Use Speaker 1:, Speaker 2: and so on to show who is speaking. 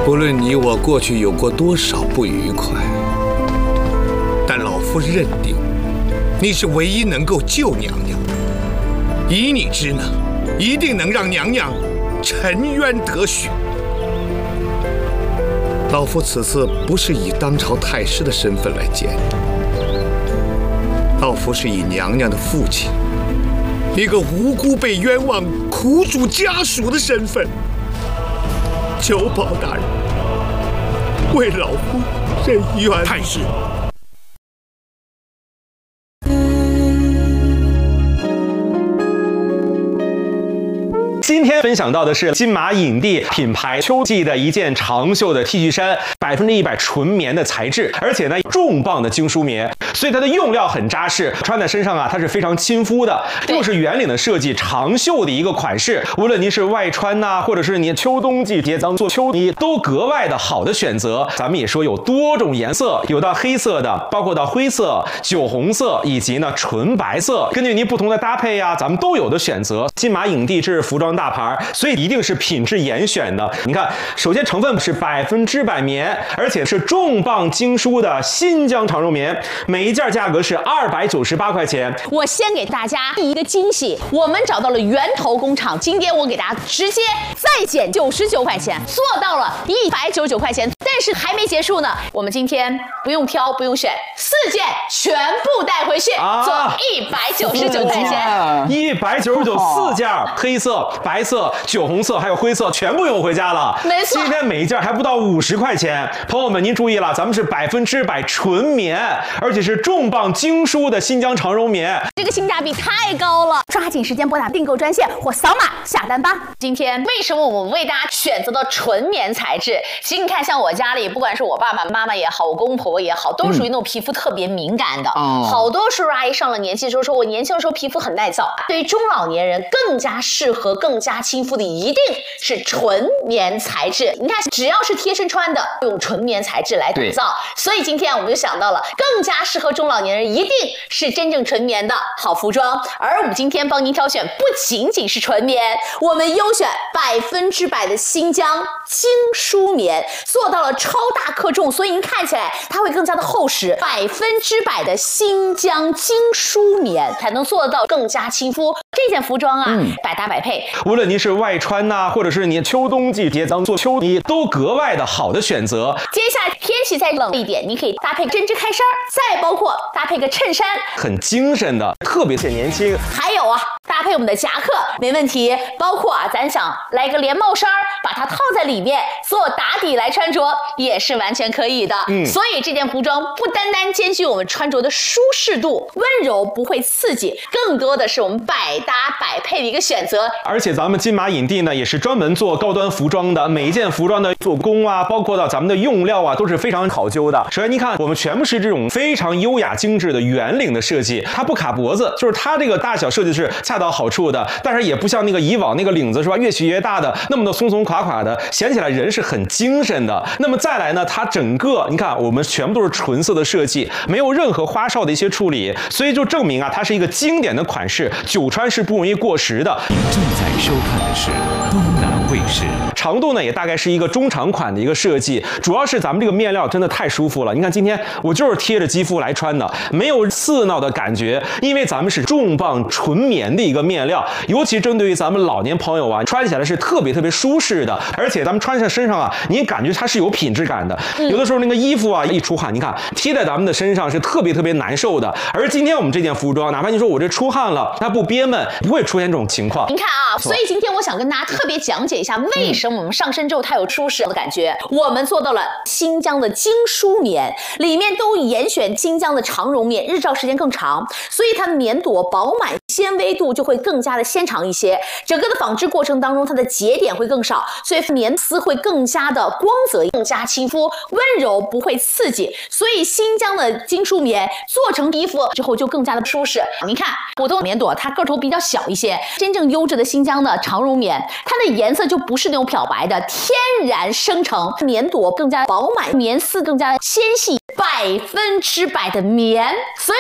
Speaker 1: 不论你我过去有过多少不愉快，但老夫认定你是唯一能够救娘娘的。以你之能，一定能让娘娘沉冤得雪。老夫此次不是以当朝太师的身份来见你，老夫是以娘娘的父亲，一个无辜被冤枉、苦主家属的身份，求宝大人为老夫伸冤。
Speaker 2: 太师。
Speaker 3: 今天分享到的是金马影帝品牌秋季的一件长袖的 T 恤衫，100%纯棉的材质，而且呢重磅的精梳棉，所以它的用料很扎实，穿在身上啊它是非常亲肤的，又是圆领的设计，长袖的一个款式，无论您是外穿呐，或者是你秋冬季节当做秋衣，都格外的好的选择。咱们也说有多种颜色，有到黑色的，包括到灰色、酒红色，以及呢纯白色，根据您不同的搭配呀，咱们都有的选择。金马影帝是服装大牌，所以一定是品质严选的。你看，首先成分是100%棉，而且是重磅精梳的新疆长绒棉，每一件价格是298块钱。
Speaker 4: 我先给大家一个惊喜，我们找到了源头工厂，今天我给大家直接再减99块钱，做到了199块钱。但是还没结束呢，我们今天不用挑，不用选，4件全部带回去，做199块钱。
Speaker 3: 199，4件，黑色、白色、酒红色还有灰色全部用回家了。
Speaker 4: 没错，
Speaker 3: 今天每一件还不到50块钱。朋友们，您注意了，咱们是100%纯棉，而且是重磅精梳的新疆长绒棉，
Speaker 4: 这个性价比太高了，抓紧时间拨打订购专线或扫码下单吧。今天为什么我们为大家选择了纯棉材质？其实你看，像我家里，不管是我爸爸妈妈也好，我公公婆婆也好，都属于那种皮肤特别敏感的。好多叔叔阿姨上了年纪的时候说，我年轻的时候皮肤很耐燥。对于中老年人更加适合、更加亲肤的，一定是纯棉材质。你看，只要是贴身穿的，用纯棉材质来打造。所以今天我们就想到了，更加适合中老年人，一定是真正纯棉的好服装。而我们今天帮您挑选，不仅仅是纯棉，我们优选100%的新疆精梳棉，做到了超大克重，所以您看起来它会更加的厚实。100%的新疆精梳棉才能做到更加亲肤。这件服装啊，百搭百配，
Speaker 3: 无论您是外穿呐，或者是你秋冬季节当做秋衣，都格外的好的选择。
Speaker 4: 接下来天气再冷一点，你可以搭配针织开衫，再包括搭配个衬衫，
Speaker 3: 很精神的，特别显年轻。
Speaker 4: 还有啊，搭配我们的夹克没问题，包括啊，咱想来个连帽衫，把它套在里面做打底来穿着，也是完全可以的。所以这件服装不单单兼具我们穿着的舒适度、温柔，不会刺激，更多的是我们百搭百配的一个选择。
Speaker 3: 而且咱们金马影帝呢，也是专门做高端服装的，每一件服装的做工啊，包括到咱们的用料啊，都是非常考究的。首先，您看，我们全部是这种非常优雅精致的圆领的设计，它不卡脖子，就是它这个大小设计是恰到好处的，但是也不像那个以往那个领子是吧，越取越大的，那么的松松垮垮的，显起来人是很精神的。那么再来呢，它整个你看，我们全部都是纯色的设计，没有任何花哨的一些处理，所以就证明啊，它是一个经典的款式，久穿是不容易过时的。
Speaker 2: 您正在收看的是东南卫视。
Speaker 3: 长度呢也大概是一个中长款的一个设计，主要是咱们这个面料真的太舒服了。你看今天我就是贴着肌肤来穿的，没有刺挠的感觉，因为咱们是重磅纯棉的一个面料，尤其针对于咱们老年朋友啊，穿起来是特别舒适的，而且咱们穿在身上啊，您感觉它是有品质感的。有的时候那个衣服啊一出汗，你看贴在咱们的身上是特别难受的。而今天我们这件服装，哪怕你说我这出汗了，它不憋闷，不会出现这种情况。
Speaker 4: 您看啊，所以今天我想跟大家特别讲解一下，为什么我们上身之后它有舒适的感觉。我们做到了新疆的精梳棉，里面都严选新疆的长绒棉，日照时间更长，所以它的棉朵饱满，纤维度就会更加的纤长一些。整个的纺织过程当中，它的节点会更少，所以棉丝会更加的光泽，更加亲肤，温柔，不会刺激。所以新疆的精梳棉做成衣服之后就更加的舒适。你看普通棉朵它个头比较小一些，真正优质的新疆的长绒棉，它的颜色就不是那种漂白的，天然生成，棉朵更加饱满，棉丝更加纤细，100%的棉。所以